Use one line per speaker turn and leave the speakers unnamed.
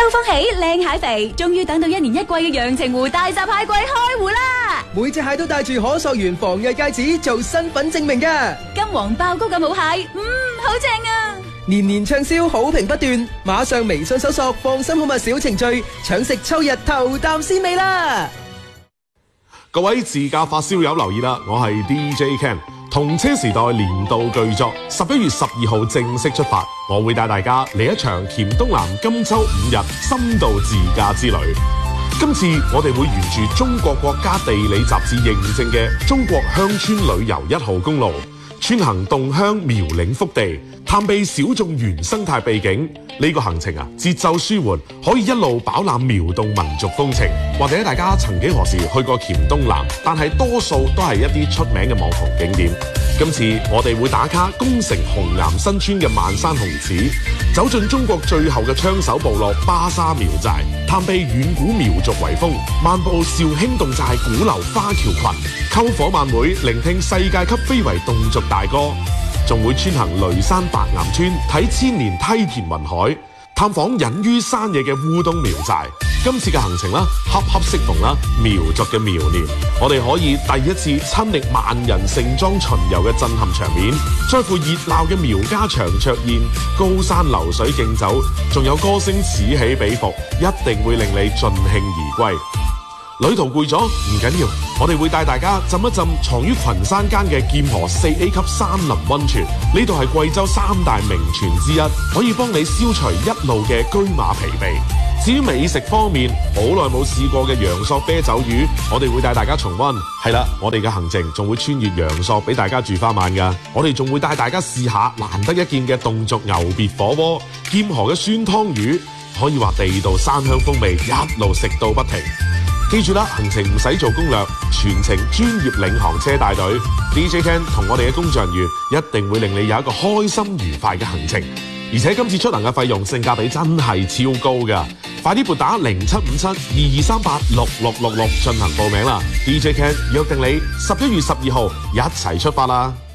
風起，靚蟹肥，終於等到1年1季嘅陽澄湖大閘蟹季開湖啦！
每隻蟹都帶住可溯源防偽戒指做身份證明㗎。
金黃爆谷嘅母蟹，好正啊！
年年暢銷，好評不斷，馬上微信搜索放心好物小程序，搶食秋日頭啖鮮味啦！
各位自駕發燒友留意啦，我係 DJ Ken， 同車時代年度巨作11月12號正式出發，我會帶大家嚟一場黔東南金秋5日深度自駕之旅。今次我哋會沿住中國國家地理雜誌認證嘅中國鄉村旅遊1號公路，穿行洞鄉苗嶺腹地，探秘小眾原生態秘境。呢個行程啊，節奏舒緩，可以一路飽覽苗洞民族風情。或者大家曾幾何時去過黔東南，但係多數都係一啲出名嘅網紅景點。今次我哋會打卡宮城紅岩新村嘅萬山紅寺，走進中國最後嘅槍手部落巴沙苗寨，探秘遠古苗族遺風，漫步肇興侗寨古流花橋群，篝火晚會聆聽世界級非遺侗族大歌，仲會穿行雷山白岩村睇千年梯田雲海，探訪隱於山野嘅烏東苗寨。今次嘅行程啦，恰恰適逢啦苗族嘅苗年，我哋可以第一次親歷萬人盛裝巡遊嘅震撼場面，再附熱鬧嘅苗家長桌宴、高山流水競走，仲有歌聲此起彼伏，一定會令你盡興而歸。旅途攰咗唔緊要，我哋會帶大家浸一浸藏於群山間嘅劍河4A 級山林溫泉，呢度係貴州3大名泉之一，可以幫你消除一路嘅車馬疲憊。至於美食方面，好耐冇試過嘅陽朔啤酒魚，我哋會帶大家重溫。係啦，我哋嘅行程仲會穿越陽朔俾大家住翻晚㗎。我哋仲會帶大家試下難得一見嘅侗族牛別火鍋、劍河嘅酸湯魚，可以話地道山鄉風味，一路食到不停。記住啦，行程唔使做攻略，全程專業領航車帶隊 ，DJ Ken 同我哋嘅工作人員一定會令你有一個開心愉快嘅行程。而且今次出行嘅費用性價比真係超高㗎，快啲撥打075722386666進行報名啦！DJ Ken 約定你11月12號一齊出發啦！